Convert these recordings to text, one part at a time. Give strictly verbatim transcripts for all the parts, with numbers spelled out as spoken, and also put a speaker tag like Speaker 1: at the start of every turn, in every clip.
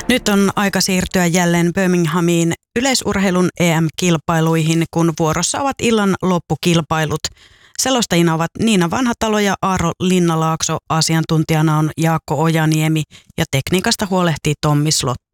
Speaker 1: Nyt on aika siirtyä jälleen Birminghamiin yleisurheilun E M-kilpailuihin, kun vuorossa ovat illan loppukilpailut. Selostajina ovat Niina Vanhatalo ja Aaro Linnalaakso, asiantuntijana on Jaakko Ojaniemi ja tekniikasta huolehtii Tommi Slotte.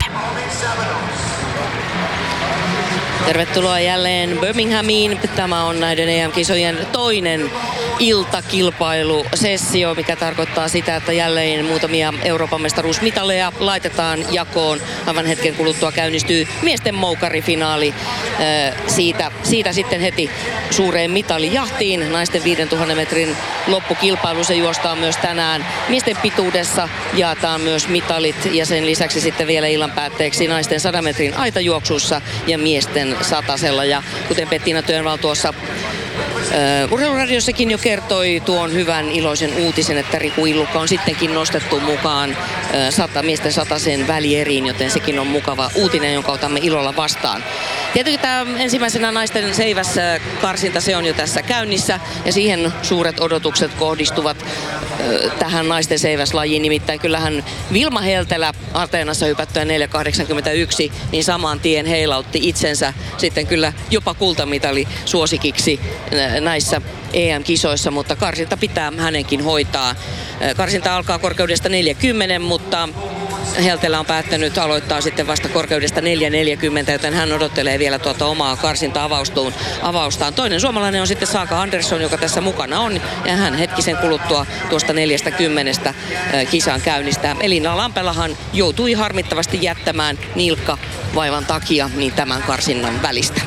Speaker 2: Tervetuloa jälleen Birminghamiin. Tämä on näiden E M-kisojen toinen iltakilpailusessio, mikä tarkoittaa sitä, että jälleen muutamia Euroopan mestaruusmitaleja laitetaan jakoon. Aivan hetken kuluttua käynnistyy miesten moukarifinaali. Siitä, siitä sitten heti suureen mitalijahtiin. Naisten viidentuhannen metrin loppukilpailu, se juostaan myös tänään. Miesten pituudessa jaetaan myös mitalit ja sen lisäksi sitten vielä illan päätteeksi naisten sadan metrin aitajuoksussa ja miesten satasella. Ja kuten Pettina Työnval tuossa Uh, urheiluradiossakin jo kertoi tuon hyvän iloisen uutisen, että Riku Illukka on sittenkin nostettu mukaan uh, sata, miesten satasen välieriin, joten sekin on mukava uutinen, jonka otamme ilolla vastaan. Tietenkin tämä ensimmäisenä naisten seivässä karsinta, se on jo tässä käynnissä ja siihen suuret odotukset kohdistuvat uh, tähän naisten seiväslajiin. Nimittäin kyllähän Vilma Heltelä Ateenassa hypättyä neljä kahdeksankymmentäyksi niin saman tien heilautti itsensä sitten kyllä jopa kultamitali suosikiksi näissä E M-kisoissa, mutta karsinta pitää hänenkin hoitaa. Karsinta alkaa korkeudesta neljäkymmentä, mutta Heltelä on päättänyt aloittaa sitten vasta korkeudesta neljä neljäkymmentä, joten hän odottelee vielä tuota omaa karsinta-avaustaan. Toinen suomalainen on sitten Saaka Andersson, joka tässä mukana on, ja hän hetkisen kuluttua tuosta neljäkymmentä kisan käynnistää. Elina Lampelahan joutui harmittavasti jättämään nilkkavaivan takia niin tämän karsinnan välistä.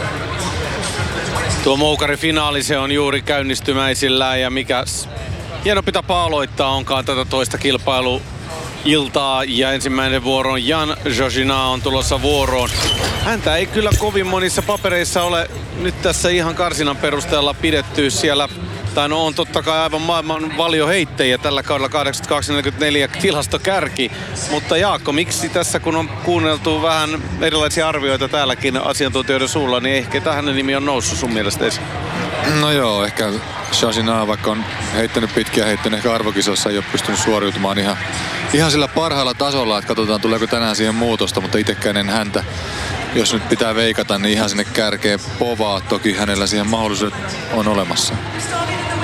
Speaker 3: Tuo moukarifinaali, se on juuri käynnistymäisillään ja mikä hienompi tapa aloittaa onkaan tätä toista kilpailuiltaa ja ensimmäinen vuoro on Jan Jojina on tulossa vuoroon. Häntä ei kyllä kovin monissa papereissa ole nyt tässä ihan karsinan perusteella pidetty siellä. Tai no on totta kai aivan maailman valioheittäjiä tällä kaudella kahdeksankymmentäkaksi neljäkymmentäneljä tilastokärki. Mutta Jaakko, miksi tässä kun on kuunneltu vähän erilaisia arvioita täälläkin asiantuntijoiden suulla, niin ehkä tähän nimi on noussut sun mielestä esiin?
Speaker 4: No joo, ehkä Jojina, vaikka on heittänyt pitkiä heittänyt, ehkä arvokisossa ei ole pystynyt suoriutumaan ihan, ihan sillä parhaalla tasolla, että katsotaan tuleeko tänään siihen muutosta, mutta itsekään en häntä, jos nyt pitää veikata, niin ihan sinne kärkeen povaa. Toki hänellä siihen mahdollisuudet on olemassa.